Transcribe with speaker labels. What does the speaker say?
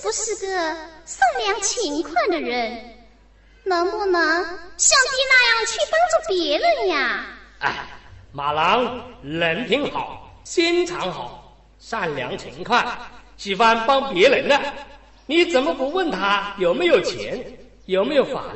Speaker 1: 不是个善良勤快的人，能不能像爹那样去帮助别人呀？
Speaker 2: 哎，马郎人品好，心肠好，善良勤快，喜欢帮别人的。你怎么不问他有没有钱，有没有法